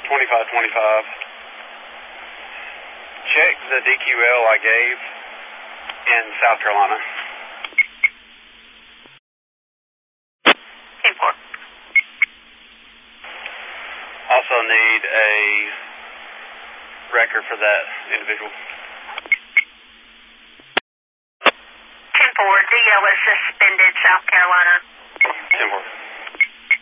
2525. Check the DQL I gave in South Carolina. 10-4. Also need a record for that individual. 10-4, DL is suspended, South Carolina. 10-4.